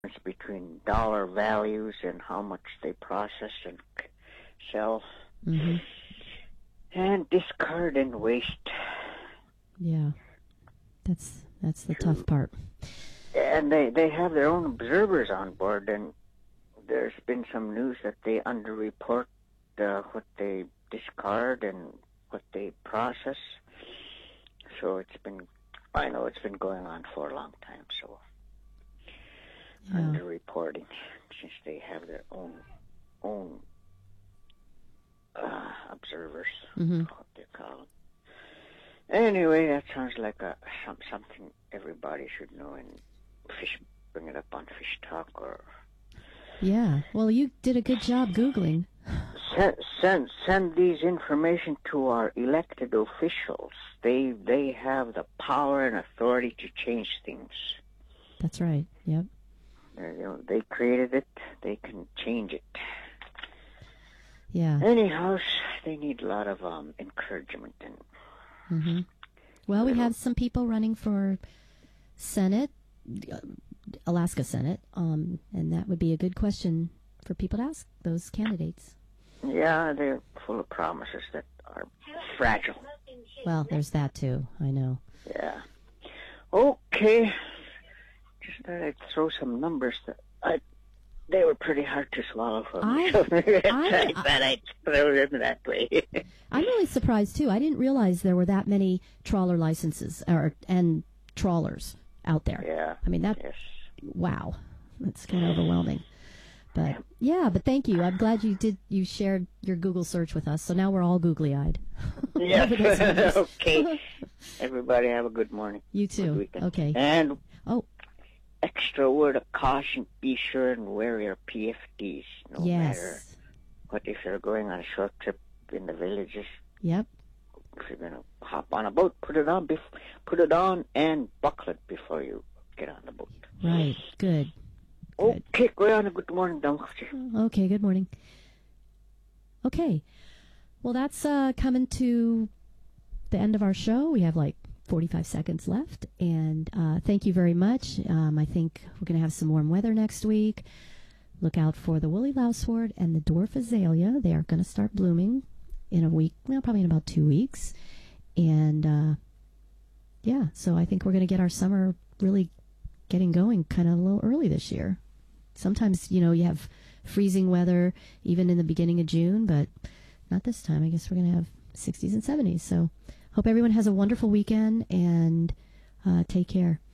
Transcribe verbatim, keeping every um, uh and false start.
between dollar values and how much they process and sell, mm-hmm. and discard and waste. Yeah, that's that's the True. tough part. And they, they have their own observers on board, and there's been some news that they underreport uh, what they discard and what they process. So it's been, I know it's been going on for a long time, so yeah. underreporting, since they have their own own uh, observers, mm-hmm. what they call them. Anyway, that sounds like a some, something everybody should know, and fish, bring it up on Fish Talk or... Yeah, well, you did a good job Googling. Send, send, send these information to our elected officials. They they have the power and authority to change things. That's right, yep. They, you know, they created it, they can change it. Yeah. Anyhow, they need a lot of um, encouragement. and. Mm-hmm. Well, we have some people running for Senate, uh, Alaska Senate, um, and that would be a good question for people to ask those candidates. Yeah, they're full of promises that are fragile. Well, there's that too, I know. Yeah. Okay. Just thought I'd throw some numbers that I, they were pretty hard to swallow for me. I, So I, I, thought I'd throw them that way. I'm really surprised too. I didn't realize there were that many trawler licenses or and trawlers out there. Yeah. I mean that. Yes. Wow, that's kind of overwhelming. But yeah, but thank you. I'm glad you did. You shared your Google search with us, so now we're all googly-eyed. Yes. Okay. Everybody have a good morning. You too. Good Okay. And oh, extra word of caution: be sure and wear your P F Ds, no yes. matter what. If you're going on a short trip in the villages, yep. if you're gonna hop on a boat, put it on. Bef- put it on and buckle it before you get on the boat. Right. Good. Okay, go on. Good morning, Don. Okay, good morning. Okay. Well, that's uh, coming to the end of our show. We have like forty-five seconds left. And uh, thank you very much. Um, I think we're going to have some warm weather next week. Look out for the woolly lousewort and the dwarf azalea. They are going to start blooming in a week, well, probably in about two weeks. And, uh, yeah, so I think we're going to get our summer really getting going kind of a little early this year. Sometimes, you know, you have freezing weather even in the beginning of June, but not this time. I guess we're going to have sixties and seventies. So hope everyone has a wonderful weekend, and uh, take care.